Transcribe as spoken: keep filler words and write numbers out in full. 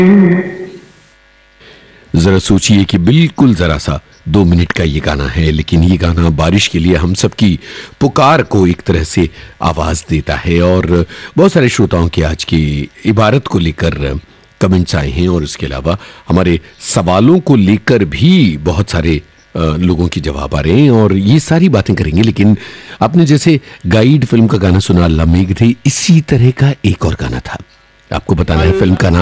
जरा सोचिए कि बिल्कुल जरा सा दो मिनट का ये गाना है, लेकिन ये गाना बारिश के लिए हम सबकी पुकार को एक तरह से आवाज देता है। और बहुत सारे श्रोताओं की आज की इबारत को लेकर कमेंट्स आए हैं, और इसके अलावा हमारे सवालों को लेकर भी बहुत सारे अ, लोगों की जवाब आ रहे हैं, और ये सारी बातें करेंगे। लेकिन आपने जैसे गाइड फिल्म का गाना सुना, अल्लाह मेघ थे, इसी तरह का एक और गाना था, आपको बताना है फिल्म का नाम